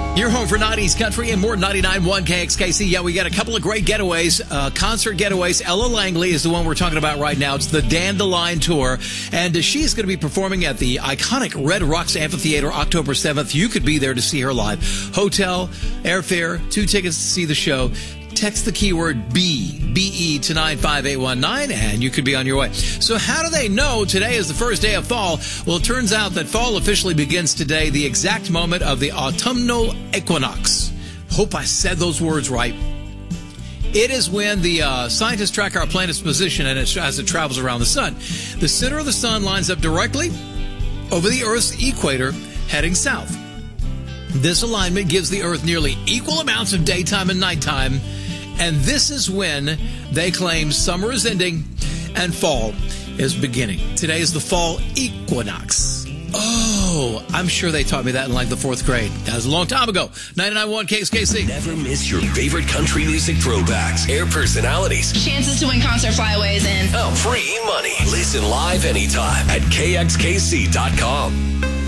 You're home for 90s country and more 99.1 KXKC. Yeah, we got a couple of great getaways, concert getaways. Ella Langley is the one we're talking about right now. It's the Dandelion Tour, and she's going to be performing at the iconic Red Rocks Amphitheater October 7th. You could be there to see her live. Hotel, airfare, 2 tickets to see the show. Text the keyword BE to 95819 and you could be on your way. So how do they know today is the first day of fall? Well, it turns out that fall officially begins today, the exact moment of the autumnal equinox. Hope I said those words right. It is when the scientists track our planet's position and as it travels around the sun. The center of the sun lines up directly over the Earth's equator, heading south. This alignment gives the Earth nearly equal amounts of daytime and nighttime. And this is when they claim summer is ending and fall is beginning. Today is the fall equinox. Oh, I'm sure they taught me that in like the 4th grade. That was a long time ago. 99.1 KXKC. Never miss your favorite country music throwbacks, air personalities, chances to win concert flyaways, and free money. Listen live anytime at KXKC.com.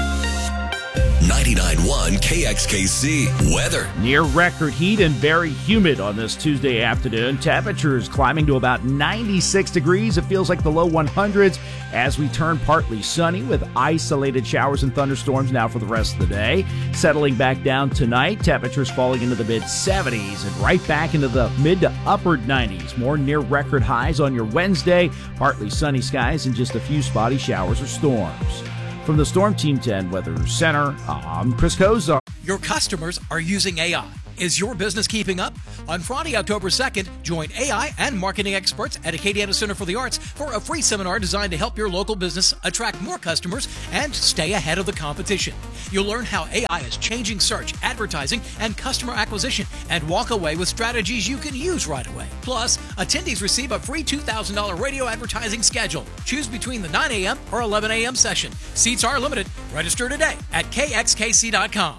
99.1 KXKC weather. Near record heat and very humid on this Tuesday afternoon. Temperatures climbing to about 96 degrees. It feels like the low 100s as we turn partly sunny with isolated showers and thunderstorms now for the rest of the day. Settling back down tonight, temperatures falling into the mid-70s and right back into the mid to upper 90s. More near record highs on your Wednesday. Partly sunny skies and just a few spotty showers or storms. From the Storm Team 10 Weather Center, I'm Chris Kozar. Your customers are using AI. Is your business keeping up? On Friday, October 2nd, join AI and marketing experts at Acadiana Center for the Arts for a free seminar designed to help your local business attract more customers and stay ahead of the competition. You'll learn how AI is changing search, advertising, and customer acquisition, and walk away with strategies you can use right away. Plus, attendees receive a free $2,000 radio advertising schedule. Choose between the 9 a.m. or 11 a.m. session. Seats are limited. Register today at KXKC.com.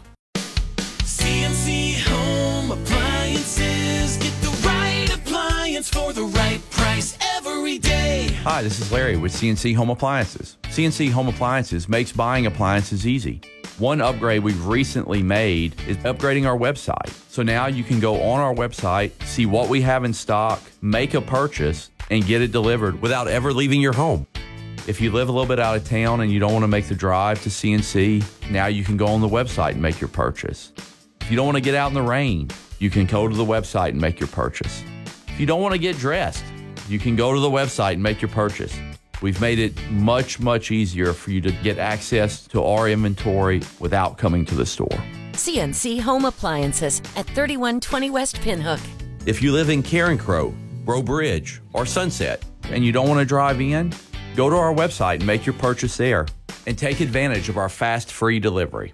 CNC Home Appliances. Get the right appliance for the right price every day. Hi, this is Larry with CNC Home Appliances. CNC Home Appliances makes buying appliances easy. One upgrade we've recently made is upgrading our website. So now you can go on our website, see what we have in stock, make a purchase, and get it delivered without ever leaving your home. If you live a little bit out of town and you don't want to make the drive to CNC, now you can go on the website and make your purchase. If you don't want to get out in the rain, you can go to the website and make your purchase. If you don't want to get dressed, you can go to the website and make your purchase. We've made it much, much easier for you to get access to our inventory without coming to the store. CNC Home Appliances at 3120 West Pinhook. If you live in Carencro, Breaux Bridge, or Sunset, and you don't want to drive in, go to our website and make your purchase there, and take advantage of our fast, free delivery.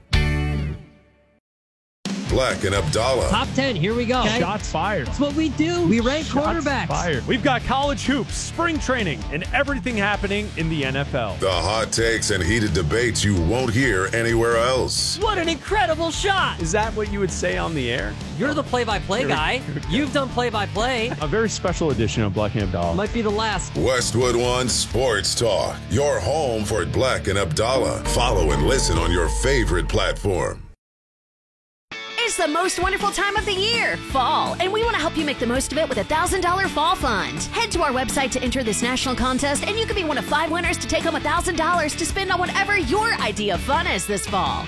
Black and Abdallah. Top 10, here we go. Okay. Shots fired. That's what we do. We rank quarterbacks. Fired. We've got college hoops, spring training, and everything happening in the NFL. The hot takes and heated debates you won't hear anywhere else. What an incredible shot. Is that what you would say on the air? You're the play-by-play guy. You've done play-by-play. A very special edition of Black and Abdallah. Might be the last. Westwood One Sports Talk. Your home for Black and Abdallah. Follow and listen on your favorite platform. It's the most wonderful time of the year, fall, and we want to help you make the most of it with a $1,000 fall fund. Head to our website to enter this national contest, and you could be one of 5 winners to take home $1,000 to spend on whatever your idea of fun is this fall.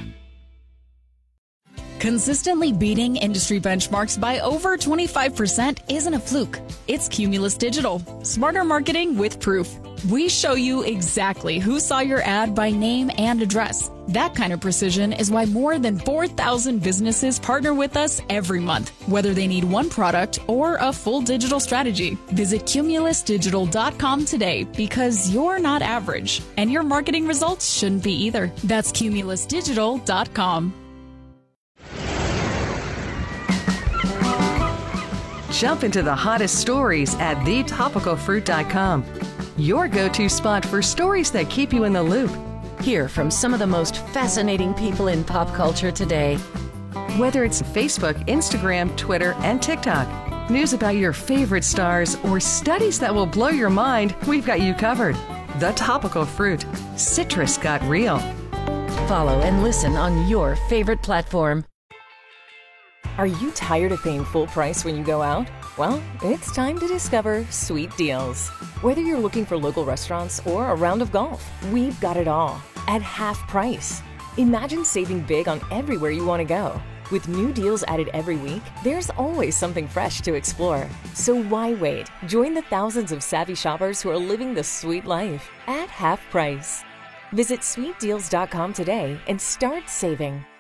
Consistently beating industry benchmarks by over 25% isn't a fluke. It's Cumulus Digital. Smarter marketing with proof. We show you exactly who saw your ad by name and address. That kind of precision is why more than 4,000 businesses partner with us every month, whether they need one product or a full digital strategy. Visit cumulusdigital.com today because you're not average, and your marketing results shouldn't be either. That's cumulusdigital.com. Jump into the hottest stories at thetopicalfruit.com. Your go-to spot for stories that keep you in the loop. Hear from some of the most fascinating people in pop culture today. Whether it's Facebook, Instagram, Twitter, and TikTok, news about your favorite stars, or studies that will blow your mind, we've got you covered. The Topical Fruit. Citrus got real. Follow and listen on your favorite platform. Are you tired of paying full price when you go out? Well, it's time to discover Sweet Deals. Whether you're looking for local restaurants or a round of golf, we've got it all at half price. Imagine saving big on everywhere you want to go. With new deals added every week, there's always something fresh to explore. So why wait? Join the thousands of savvy shoppers who are living the sweet life at half price. Visit sweetdeals.com today and start saving.